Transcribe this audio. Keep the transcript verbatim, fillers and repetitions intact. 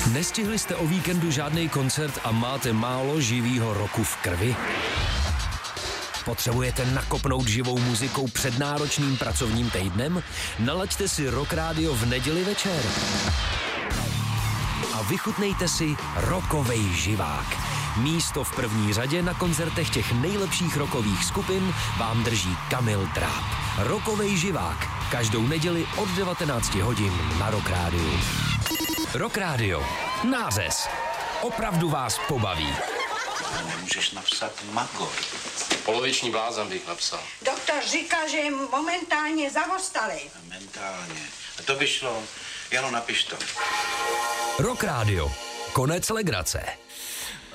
Nestihli jste o víkendu žádný koncert a máte málo živýho roku v krvi? Potřebujete nakopnout živou muzikou před náročným pracovním týdnem? Nalaďte si Rock Radio v neděli večer. A vychutnejte si rockovej živák. Místo v první řadě na koncertech těch nejlepších rockových skupin vám drží Kamil Dráb. Rockovej živák. Každou neděli od devatenácti hodin na Rock Radio. Rock Radio. Nářez. Opravdu vás pobaví. Nemůžeš napsat Magor. Poloviční blázen bych napsal. Doktor říká, že je momentálně zavostalý. Momentálně. A to by šlo. Jano, napiš to. Rock Radio. Konec legrace.